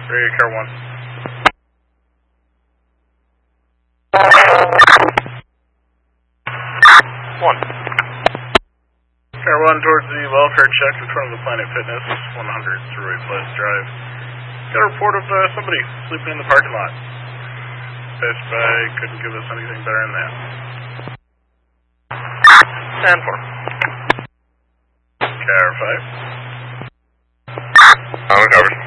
Radio Car 1. 1. Car 1 towards the welfare check in front of the Planet Fitness, 100 Thruway Place Drive. Got a report of somebody sleeping in the parking lot. Passed by, couldn't give us anything better than that. And 4. Car 5. Covered.